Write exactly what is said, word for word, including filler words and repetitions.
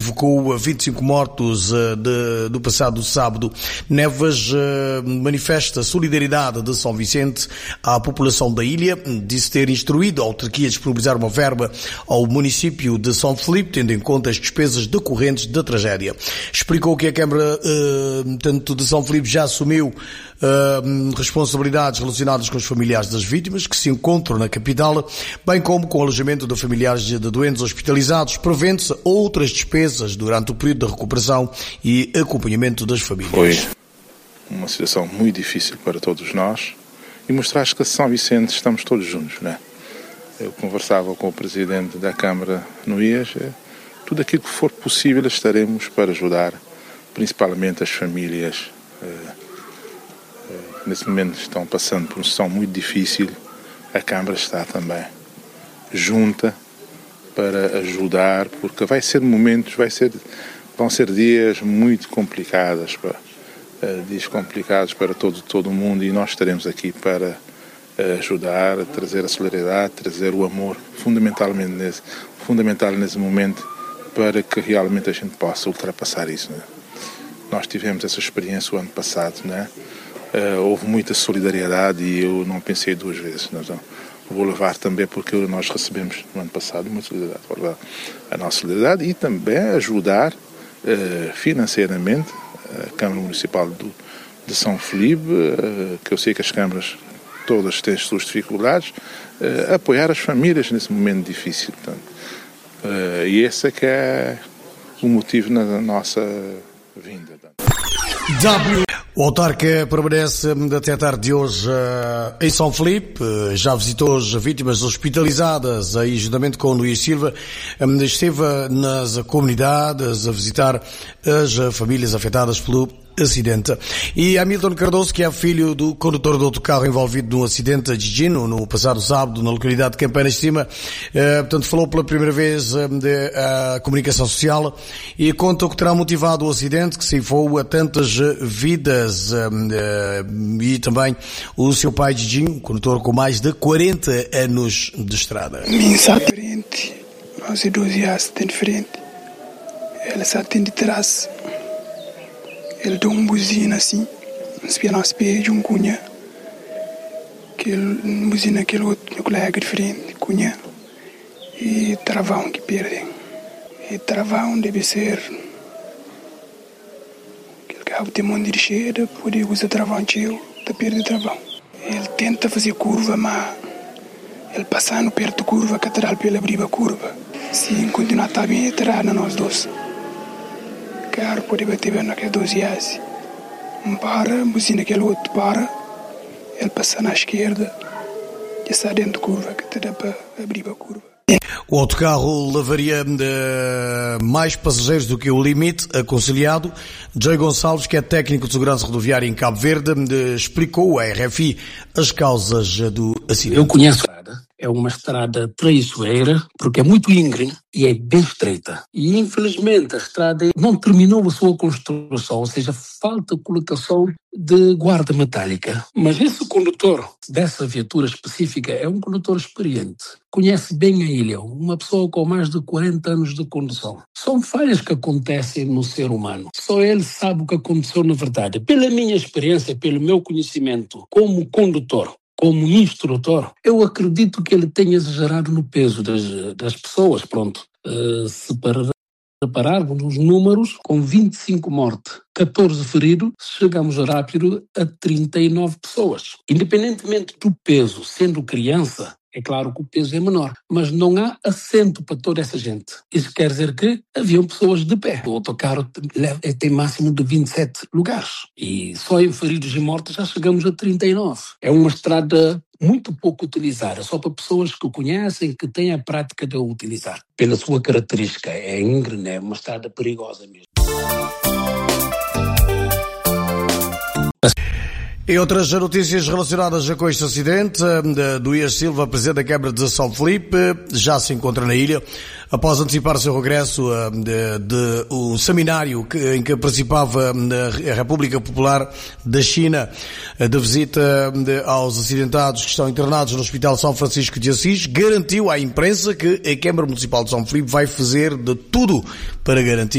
evocou vinte e cinco mortos de, do passado sábado. Neves manifesta solidariedade de São Vicente à população da ilha, disse ter instruído a autarquia a disponibilizar uma verba ao município de São Filipe, tendo em conta as despesas decorrentes da tragédia. Explicou que a Câmara, tanto de São Filipe, já assumiu Uh, responsabilidades relacionadas com os familiares das vítimas que se encontram na capital, bem como com o alojamento de familiares de doentes hospitalizados, prevendo-se outras despesas durante o período de recuperação e acompanhamento das famílias. Foi uma situação muito difícil para todos nós e mostrar que a São Vicente estamos todos juntos, né? Eu conversava com o Presidente da Câmara no I A S, tudo aquilo que for possível estaremos para ajudar, principalmente as famílias nesse momento estão passando por uma situação muito difícil. A Câmara está também junta para ajudar, porque vai ser momentos, vai ser, vão ser dias muito complicados, para, uh, dias complicados para todo, todo o mundo, e nós estaremos aqui para uh, ajudar, a trazer a solidariedade, trazer o amor, fundamentalmente nesse, fundamental nesse momento, para que realmente a gente possa ultrapassar isso, né? Nós tivemos essa experiência o ano passado, né? Uh, houve muita solidariedade e eu não pensei duas vezes. Nós não, vou levar também, porque nós recebemos no ano passado muita solidariedade, vou levar a nossa solidariedade e também ajudar uh, financeiramente a Câmara Municipal do, de São Filipe, uh, que eu sei que as câmaras todas têm as suas dificuldades, uh, apoiar as famílias nesse momento difícil. Portanto, uh, e esse é que é o motivo na nossa vinda. W. O autarca permanece até a tarde de hoje uh, em São Filipe, uh, já visitou as vítimas hospitalizadas aí juntamente com o Luís Silva, um, esteve nas comunidades a visitar as famílias afetadas pelo acidente. E Hamilton Cardoso, que é filho do condutor do autocarro envolvido num acidente de Gino no passado sábado na localidade de Campanas de Cima, eh, portanto falou pela primeira vez eh, de, a comunicação social e conta o que terá motivado o acidente que ceifou a tantas vidas eh, eh, e também o seu pai Gino, condutor com mais de quarenta anos de estrada. Minha frente, nós doze acidentes de frente, ela se atende de trás. Ele deu um buzina assim, espia na espelho de um cunha, que ele buzina aquele outro colega de frente, cunha, e travão que perde. E travão deve ser aquele carro tem mão dirigida, pode usar travão teu, tá perde travão. Ele tenta fazer curva, mas ele passando perto da curva, a catedral para ele abrir a curva. Se continuar a estar bem, terá na nós dois. O carro pode bater bem naquele doze reais. Um para, buzina aquele outro para, ele passa na esquerda e está dentro da curva, que te dá para abrir a curva. O autocarro levaria uh, mais passageiros do que o limite aconselhado. Jay Gonçalves, que é técnico de segurança rodoviária em Cabo Verde, uh, explicou à R F I as causas do acidente. Eu conheço a estrada. É uma estrada traiçoeira, porque é muito íngreme e é bem estreita. E, infelizmente, a estrada não terminou a sua construção, ou seja, falta colocação de guarda metálica. Mas esse condutor dessa viatura específica é um condutor experiente. Conhece bem a ilha, uma pessoa com mais de quarenta anos de condução. São falhas que acontecem no ser humano. Só ele sabe o que aconteceu na verdade. Pela minha experiência, pelo meu conhecimento como condutor, como instrutor, eu acredito que ele tenha exagerado no peso das, das pessoas. Pronto, uh, se para repararmos nos números, com vinte e cinco mortes, catorze feridos, chegamos rápido a trinta e nove pessoas. Independentemente do peso, sendo criança, é claro que o peso é menor, mas não há assento para toda essa gente. Isso quer dizer que haviam pessoas de pé. O autocarro tem máximo de vinte e sete lugares. E só em feridos e mortos já chegamos a trinta e nove. É uma estrada muito pouco utilizada, só para pessoas que conhecem, que têm a prática de a utilizar. Pela sua característica, é íngreme, é uma estrada perigosa mesmo. E outras notícias relacionadas com este acidente, do I A S Silva, presidente da Câmara de São Filipe, já se encontra na ilha, após antecipar o seu regresso de, de um seminário que, em que participava na República Popular da China, de visita de, aos acidentados que estão internados no Hospital São Francisco de Assis, garantiu à imprensa que a Câmara Municipal de São Filipe vai fazer de tudo para garantir